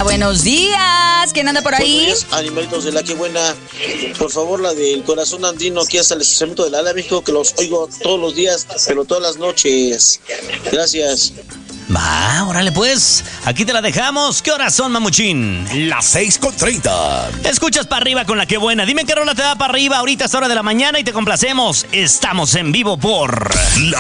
buenos días. ¿Quién anda por ahí? Buenos días, animalitos de la que buena. Por favor, la del corazón andino, aquí hasta el estacionamiento de la Ala México, que los oigo todos los días, pero todas las noches. Gracias. Va, órale pues. Aquí te la dejamos. ¿Qué horas son, mamuchín? Las 6:30. Escuchas para arriba con la que buena. Dime qué rola te da para arriba ahorita a esta hora de la mañana y te complacemos. Estamos en vivo por...